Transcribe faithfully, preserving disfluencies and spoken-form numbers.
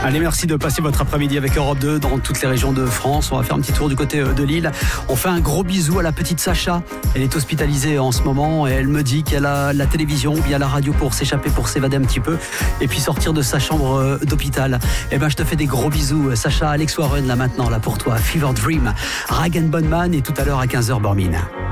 Allez, merci de passer votre après-midi avec Europe deux dans toutes les régions de France. On va faire un petit tour du côté de Lille. On fait un gros bisou à la petite Sacha. Elle est hospitalisée en ce moment et elle me dit qu'elle a la télévision ou bien la radio pour s'échapper, pour s'évader un petit peu et puis sortir de sa chambre d'hôpital. Eh ben, je te fais des gros bisous, Sacha. Alex Warren, là maintenant, là pour toi. Fever Dream, Rag and Bone Man et tout à l'heure à quinze heures, Bormine.